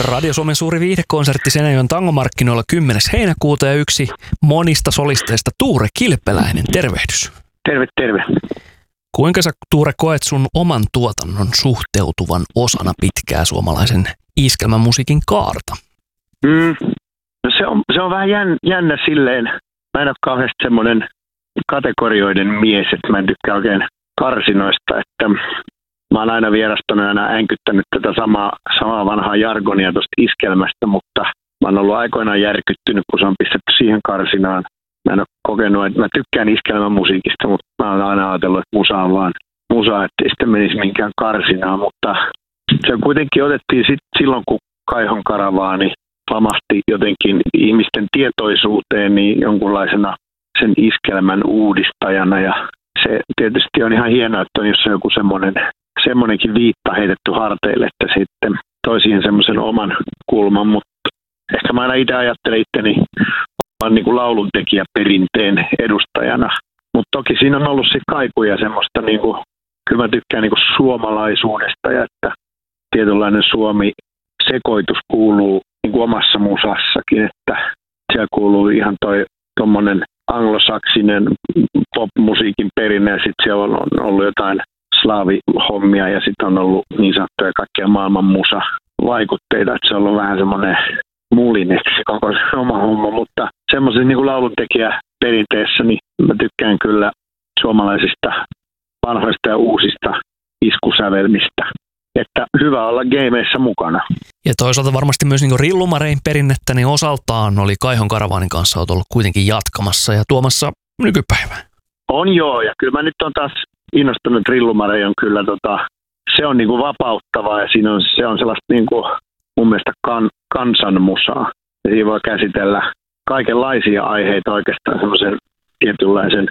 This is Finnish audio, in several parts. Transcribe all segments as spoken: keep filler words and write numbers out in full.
Radio Suomen suuri viihdekonsertti Seinäjoen tangomarkkinoilla kymmenes heinäkuuta ja yksi monista solisteista Tuure Kilpeläinen. Tervehdys. Terve, terve. Kuinka sä, Tuure, koet sun oman tuotannon suhteutuvan osana pitkää suomalaisen iskelmämusiikin kaarta? Mm, se, on, se on vähän jän, jännä silleen. Mä en ole kauheasti semmoinen kategorioiden mies, että mä en tykkää oikein karsinoista, että mä oon aina vierastanut ja aina änkyttänyt tätä samaa, samaa vanhaa jargonia tuosta iskelmästä, mutta mä oon ollut aikoinaan järkyttynyt, kun se on pistetty siihen karsinaan. Mä en ole kokenut, että mä tykkään iskelmän musiikista, mutta mä oon aina ajatellut, että musa on vaan musa, ettei sitten menisi minkään karsinaan, mutta se kuitenkin otettiin sit silloin, kun Kaihon karavaani lamahti jotenkin ihmisten tietoisuuteen niin jonkunlaisena sen iskelmän uudistajana, ja se tietysti on ihan hienoa, että on jossain joku semmoinen semmoinenkin viitta heitetty harteille, että sitten toi siihen semmoisen oman kulman, mutta ehkä mä aina itse ajattelen itteni vaan niin kuin lauluntekijäperinteen edustajana, mutta toki siinä on ollut sitten kaikuja semmoista, niin kuin, kyllä mä tykkään niin kuin suomalaisuudesta ja että tietynlainen Suomi-sekoitus kuuluu niin kuin omassa musassakin, että siellä kuuluu ihan toi tommonen anglosaksinen pop-musiikin perinne ja sitten siellä on ollut jotain slaavihommia ja sitten on ollut niin sanottuja kaikkia maailman musa-vaikutteita, että se on ollut vähän semmoinen mulineksi koko oma homma, mutta semmoisen niin kuin lauluntekijäperinteessä niin mä tykkään kyllä suomalaisista vanhoista ja uusista iskusävelmistä, että hyvä olla gameissa mukana. Ja toisaalta varmasti myös niin kuin Rillumarein perinnettä, niin osaltaan oli Kaihon karavaanin kanssa olet ollut kuitenkin jatkamassa ja tuomassa nykypäivään. On joo, ja kyllä mä nyt on taas innostunut. Rillumare on kyllä, tota, se on niinku vapauttavaa ja siinä on, se on sellaista niinku, mun mielestä kan, kansanmusaa. Ja siinä voi käsitellä kaikenlaisia aiheita oikeastaan semmoisen tietynlaisen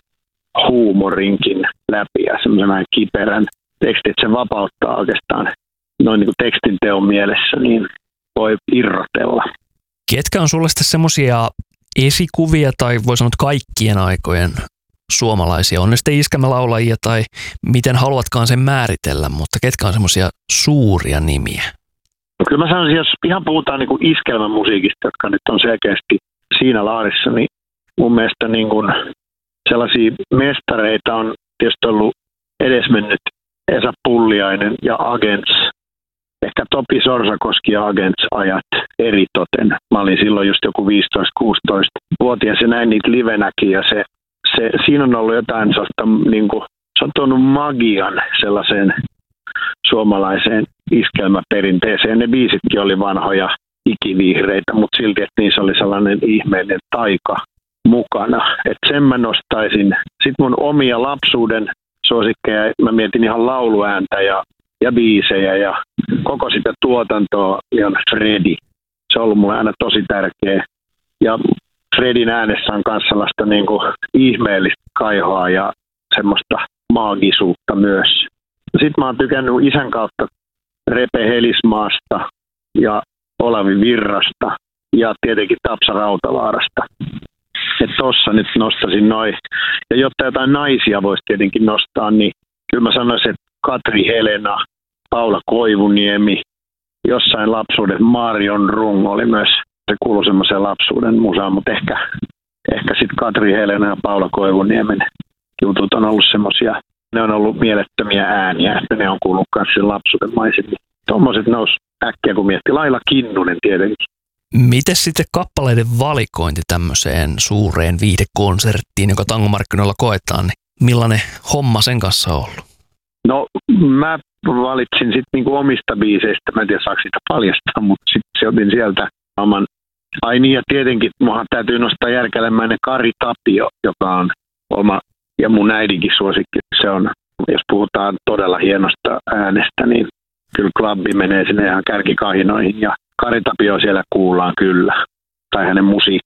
huumorinkin läpi ja semmoisen kiperän tekstit. Se vapauttaa oikeastaan noin niinku tekstinteon mielessä, niin voi irrotella. Ketkä on sulle sitten semmoisia esikuvia tai voi sanoa kaikkien aikojen suomalaisia, on ne sitten iskelmälaulajia tai miten haluatkaan sen määritellä, mutta ketkä on semmoisia suuria nimiä? No kyllä mä sanoisin, jos ihan puhutaan niin kuin iskelmän musiikista, jotka nyt on selkeästi siinä laarissa, niin mun mielestä niin kuin sellaisia mestareita on tietysti ollut edesmennyt Esa Pulliainen ja Agents. Ehkä Topi Sorsakoski ja Agents-ajat eritoten. Mä olin silloin just joku viisitoista-kuusitoista-vuotias ja näin niitä livenäkin ja se Se, siinä on ollut jotain sellaista, niin kuin, se on tuonut magian sellaiseen suomalaiseen iskelmäperinteeseen. Ne biisitkin oli vanhoja ikivihreitä, mutta silti, että niissä oli sellainen ihmeellinen taika mukana. Että sen mä nostaisin. Sitten mun omia lapsuuden suosikkeja, mä mietin ihan lauluääntä ja, ja biisejä ja koko sitä tuotantoa, niin on Fredi. Se on ollut mulle aina tosi tärkeä. Ja Fredin äänessä on myös sellaista niin kuin ihmeellistä kaihoa ja semmoista maagisuutta myös. Sitten mä oon tykännyt isän kautta Repe Helismaasta ja Olavi Virrasta ja tietenkin Tapsa Rautavaarasta. Että tossa nyt nostasin noin. Ja jotta jotain naisia voisi tietenkin nostaa, niin kyllä mä sanoisin, että Katri Helena, Paula Koivuniemi, jossain lapsuuden Marion Rung oli myös. Se kuului semmoiseen lapsuuden musaan, mutta ehkä, ehkä sitten Katri Helena ja Paula Koivuniemen jutut on ollut semmoisia, ne on ollut mielettömiä ääniä, että ne on kuullut myös sen lapsuuden maisemmin. Tuommoiset nousi äkkiä, kun mietti. Laila Kinnunen tietenkin. Miten sitten kappaleiden valikointi tämmöiseen suureen viihdekonserttiin, joka tangomarkkinoilla koetaan, niin millainen homma sen kanssa on ollut? No mä valitsin sitten niinku omista biiseistä, mä en tiedä saako sitä paljastaa, mutta sitten otin sieltä oman. Ai niin, ja tietenkin muahan täytyy nostaa Järkälemäinen Kari Tapio, joka on oma ja mun äidinkin suosikki. Se on, jos puhutaan todella hienosta äänestä, niin kyllä klubbi menee sinne ihan kärkikahinoihin ja Kari Tapio siellä kuullaan kyllä. Tai hänen musiikki